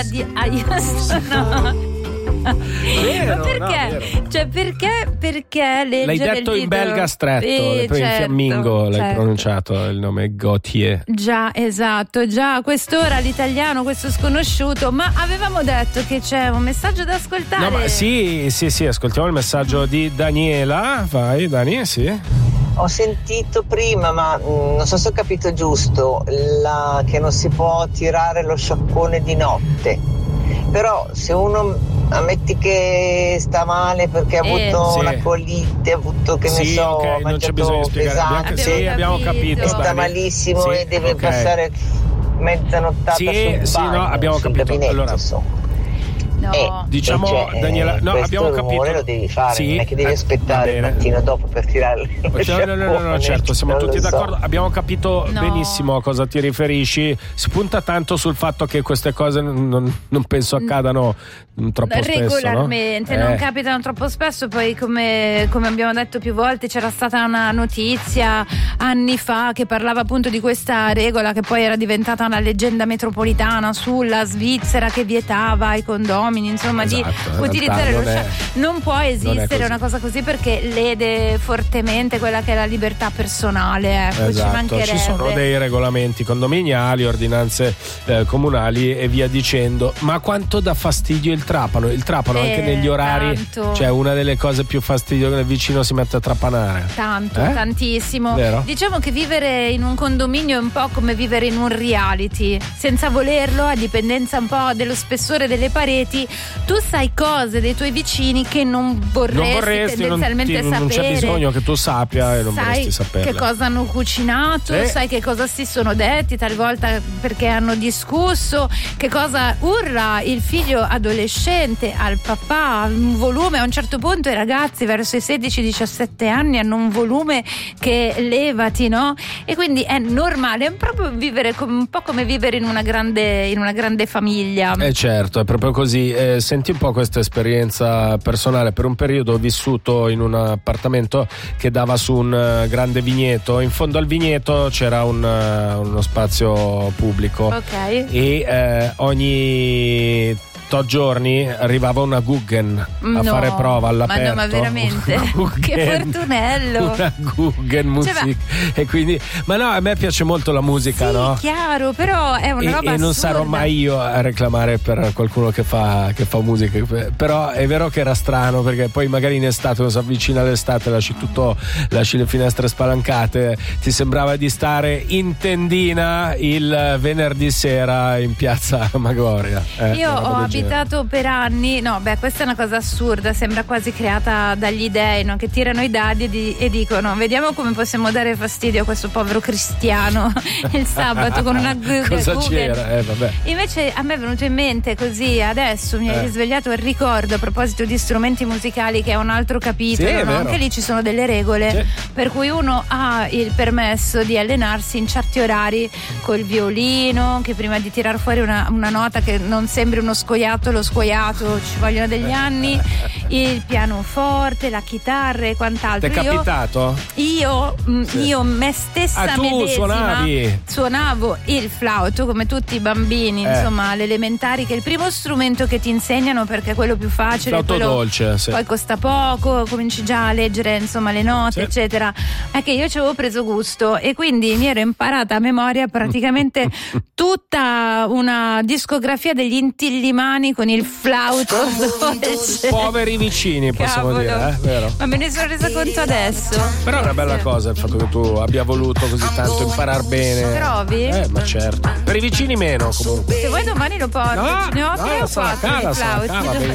no. Vero, ma perché? No, cioè perché leggere l'hai detto in belga stretto, poi in fiammingo l'hai pronunciato il nome Gautier. Già, esatto, già a quest'ora l'italiano, questo sconosciuto, ma avevamo detto che c'è un messaggio da ascoltare. No, ma sì, ascoltiamo il messaggio di Daniela. Vai Dani, sì. Ho sentito prima, ma non so se ho capito giusto, che non si può tirare lo sciacquone di notte. Però se uno ammetti che sta male perché ha avuto una colite, ha avuto okay, non c'è bisogno di spiegare. Pesante, abbiamo capito. E sta malissimo e deve passare mezzanottata sul bagno, no, abbiamo capito. Gabinetto, allora, no. Diciamo Daniela, no, abbiamo capito. Lo devi fare, non è che devi aspettare il mattino dopo per tirare no, certo, siamo tutti d'accordo. Abbiamo capito benissimo a cosa ti riferisci. Si punta tanto sul fatto che queste cose non penso accadano troppo regolarmente, spesso, no? Non capitano troppo spesso. Poi come abbiamo detto più volte, c'era stata una notizia anni fa che parlava appunto di questa regola che poi era diventata una leggenda metropolitana sulla Svizzera che vietava ai condomini, insomma, di utilizzare lo sciacquone. Non può esistere una cosa così perché lede fortemente quella che è la libertà personale, ecco, ci mancherebbe. Ci sono dei regolamenti condominiali, ordinanze comunali e via dicendo. Ma quanto dà fastidio il trapano anche negli orari, tanto. Cioè una delle cose più fastidiose che il vicino si mette a trapanare tantissimo. Vero? Diciamo che vivere in un condominio è un po' come vivere in un reality, senza volerlo, a dipendenza un po' dello spessore delle pareti. Tu sai cose dei tuoi vicini che non vorresti tendenzialmente sapere. Non c'è bisogno che tu sappia e non vorresti saperle. Sai che cosa hanno cucinato, sai che cosa si sono detti talvolta perché hanno discusso, che cosa urla il figlio adolescente al papà, un volume a un certo punto. I ragazzi verso i 16-17 anni hanno un volume che levati, no? E quindi è normale, è proprio vivere un po' come vivere in una grande famiglia. Certo, è proprio così. Senti un po' questa esperienza personale. Per un periodo ho vissuto in un appartamento che dava su un grande vigneto. In fondo al vigneto c'era uno spazio pubblico. Ok. E ogni giorni arrivava una Guggen a fare prova all'aperto. Ma veramente che fortunello, una Guggen musica, e quindi a me piace molto la musica, sì, no? Chiaro, però è una roba e non assurda. sarò mai io a reclamare per qualcuno che fa musica, però è vero che era strano perché poi magari in estate, quando si avvicina l'estate, lasci le finestre spalancate, ti sembrava di stare in tendina il venerdì sera in piazza Magoria. Io ho abitato per anni, questa è una cosa assurda, sembra quasi creata dagli dei, no? Che tirano i dadi e dicono vediamo come possiamo dare fastidio a questo povero cristiano il sabato con una cosa Guggen. c'era? Vabbè. Invece a me è venuto in mente così adesso, mi hai risvegliato il ricordo a proposito di strumenti musicali, che è un altro capitolo, sì, no? Anche lì ci sono delle regole per cui uno ha il permesso di allenarsi in certi orari col violino, che prima di tirar fuori una nota che non sembri uno lo scoiato ci vogliono degli anni, il pianoforte, la chitarra e quant'altro. Ti è capitato? Io me stessa medesima suonavo il flauto come tutti i bambini, insomma, alle elementari, che è il primo strumento che ti insegnano perché è quello più facile, flauto dolce, poi costa poco, cominci già a leggere insomma le note, eccetera. È che io ci avevo preso gusto e quindi mi ero imparata a memoria praticamente tutta una discografia degli intillimani con il flauto dolce. Poveri vicini, possiamo dire, vero? Ma me ne sono resa conto adesso. Però è una bella cosa il fatto che tu abbia voluto così tanto imparare bene. Trovi? Ma certo. Per i vicini meno, comunque. Se vuoi domani lo porto. Ne ho 3 o 4 di flauti.